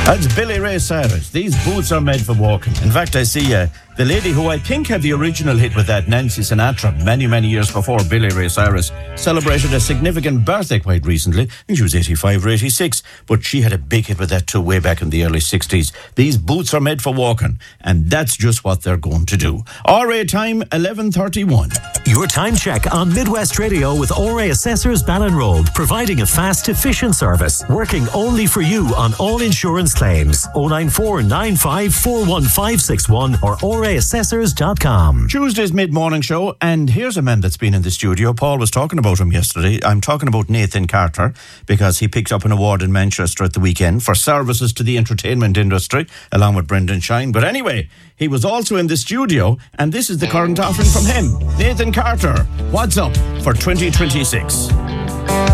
That's Billy Ray Cyrus. These boots are made for walking. In fact, I see the lady who I think had the original hit with that, Nancy Sinatra, many, many years before Billy Ray Cyrus, celebrated a significant birthday quite recently. I think she was 85 or 86, but she had a big hit with that too way back in the early 60s. These boots are made for walking, and that's just what they're going to do. RA time, 11:31. Your time check on Midwest Radio with RA Assessors Ballinroad, providing a fast, efficient service, working only for you on all insurance claims. 094 95 41561 or raassessors.com. Tuesday's mid-morning show, and here's a man that's been in the studio. Paul was talking about him yesterday. I'm talking about Nathan Carter, because he picked up an award in Manchester at the weekend for services to the entertainment industry, along with Brendan Shine. But anyway, he was also in the studio, and this is the current offering from him. Nathan Carter, what's up for 2026?